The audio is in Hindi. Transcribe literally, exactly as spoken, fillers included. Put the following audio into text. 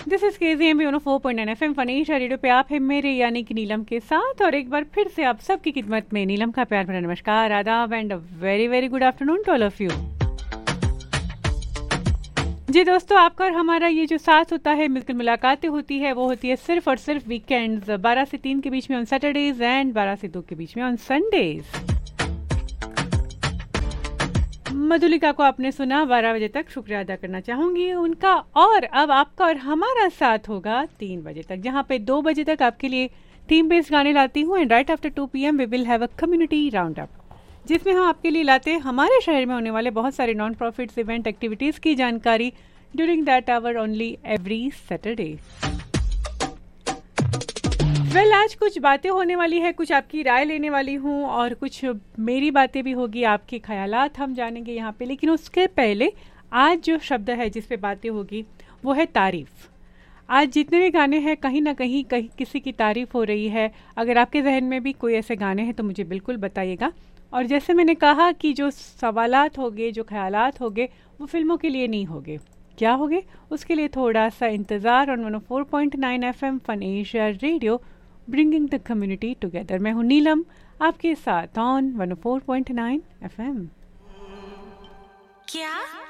दिस इज के G M B four point nine F M फनीशा radio पे आप है मेरे यानी कि नीलम के साथ, और एक बार फिर से आप सबकी खिदमत में नीलम का प्यार भरा नमस्कार, आदाब and very very good afternoon to all of you. जी दोस्तों, आपका और हमारा ये जो साथ होता है, मिलकर मुलाकातें होती है, वो होती है सिर्फ और सिर्फ वीकेंड्स बारह से तीन के बीच में ऑन सैटरडेज एंड बारह से दो के बीच में ऑन संडेज। मधुलिका को आपने सुना बारह बजे तक, शुक्रिया अदा करना चाहूंगी उनका। और अब आपका और हमारा साथ होगा तीन बजे तक, जहां पे दो बजे तक आपके लिए थीम बेस्ड गाने लाती हूँ and right after two P M we will have a community round up, जिसमें हम आपके लिए लाते हैं हमारे शहर में होने वाले बहुत सारे नॉन प्रॉफिट्स इवेंट एक्टिविटीज की जानकारी during that our only every Saturday. Well well, आज कुछ बातें होने वाली है, कुछ आपकी राय लेने वाली हूँ और कुछ मेरी बातें भी होगी, आपके ख्यालात हम जानेंगे यहाँ पे। लेकिन उसके पहले आज जो शब्द है जिस पे बातें होगी वो है तारीफ। आज जितने भी गाने हैं कहीं ना कहीं कहीं किसी की तारीफ हो रही है। अगर आपके जहन में भी कोई ऐसे गाने हैं तो मुझे बिल्कुल बताइएगा। और जैसे मैंने कहा कि जो सवालात होंगे, जो ख्यालात होंगे, वो फिल्मों के लिए नहीं होंगे। क्या होंगे उसके लिए थोड़ा सा इंतज़ार। On one O four point nine F M fun Asia radio, bringing the community together. मैं हूँ नीलम आपके साथ on one O four point nine F M. क्या